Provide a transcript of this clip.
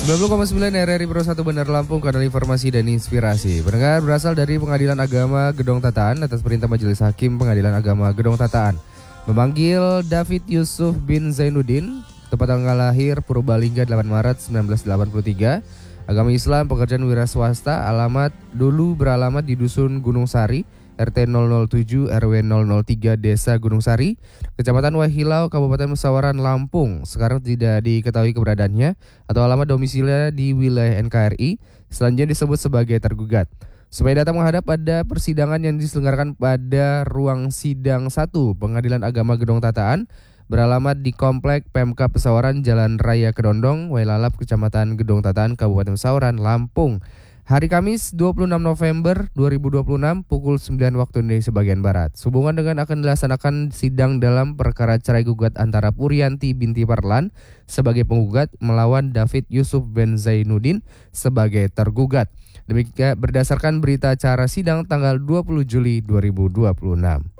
90,9 RRI Pro 1 Bandar Lampung, kanal informasi dan inspirasi. Pendengar, berasal dari Pengadilan Agama Gedong Tataan atas perintah Majelis Hakim Pengadilan Agama Gedong Tataan memanggil David Yusuf bin Zainuddin, tepat tanggal lahir Purbalingga 8 Maret 1983, agama Islam, pekerjaan wira swasta, alamat dulu beralamat di Dusun Gunung Sari, RT 007 RW 003 Desa Gunung Sari, Kecamatan Wahilau, Kabupaten Musawaran, Lampung. Sekarang tidak diketahui keberadaannya atau alamat domisilinya di wilayah NKRI. Selanjutnya disebut sebagai tergugat. Supaya datang menghadap pada persidangan yang diselenggarakan pada ruang sidang 1 Pengadilan Agama Gedong Tataan beralamat di Komplek Pemkab Musawaran, Jalan Raya Kedondong, Wailalap, Kecamatan Gedong Tataan, Kabupaten Musawaran, Lampung. Hari Kamis 26 November 2026 pukul 9 waktu Indonesia bagian Barat. Sehubungan dengan akan dilaksanakan sidang dalam perkara cerai gugat antara Purianti binti Parlan sebagai penggugat melawan David Yusuf bin Zainuddin sebagai tergugat. Demikian berdasarkan berita acara sidang tanggal 20 Juli 2026.